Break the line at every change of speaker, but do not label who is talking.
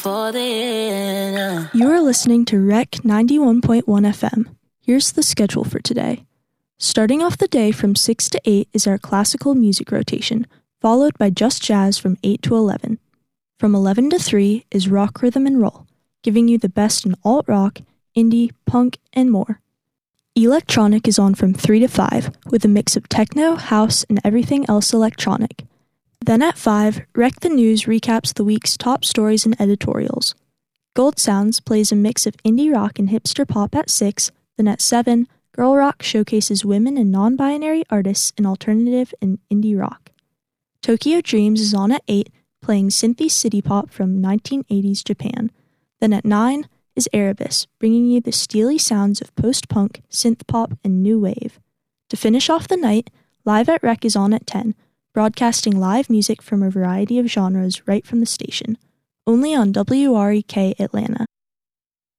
before the end.
You are listening to Rec 91.1 FM. Here's the schedule for today. Starting off the day from 6 to 8 is our classical music rotation, followed by Just Jazz from 8 to 11. From 11 to 3 is Rock, Rhythm, and Roll, giving you the best in alt-rock, indie, punk, and more. Electronic is on from 3 to 5, with a mix of techno, house, and everything else electronic. Then at 5, Rec the News recaps the week's top stories and editorials. Gold Sounds plays a mix of indie rock and hipster pop at 6, then at 7, Girl Rock showcases women and non-binary artists in alternative and indie rock. Tokyo Dreams is on at 8, playing synthy city pop from 1980s Japan. Then at 9 is Erebus, bringing you the steely sounds of post-punk, synth-pop, and new wave. To finish off the night, Live at Rec is on at 10, broadcasting live music from a variety of genres right from the station, only on WREK Atlanta.